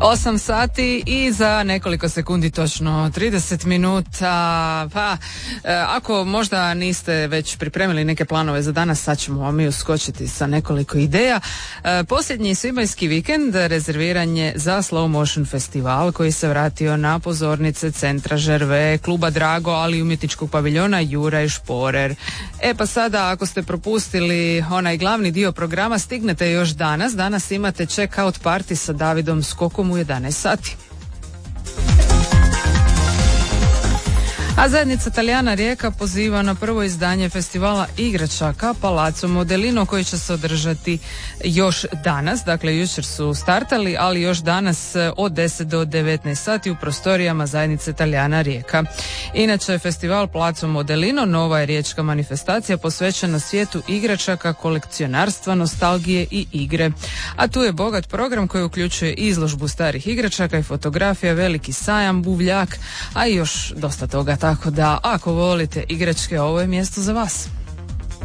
8 sati i za nekoliko sekundi, točno 30 minuta. Pa, ako možda niste već pripremili neke planove za danas, sad ćemo vam mi uskočiti sa nekoliko ideja. Posljednji svibajski vikend rezerviran je za Slow Motion festival koji se vratio na pozornice Centra Žerve, Kluba Drago, ali i umjetničkog paviljona Juraj Šporer. Pa sada, ako ste propustili onaj glavni dio programa, stignete još danas. Danas imate check-out party sa Davidom Skokom u 11 sati. A zajednica Talijana Rijeka poziva na prvo izdanje festivala igračaka Palazzo Modellino koji će se održati još danas. Dakle, jučer su startali, ali još danas od 10 do 19 sati u prostorijama zajednice Talijana Rijeka. Inače, festival Palazzo Modellino nova je riječka manifestacija posvećena svijetu igračaka, kolekcionarstva, nostalgije i igre. A tu je bogat program koji uključuje izložbu starih igračaka i fotografija, veliki sajam, buvljak, a i još dosta toga. Tako da, ako volite igračke, ovo je mjesto za vas.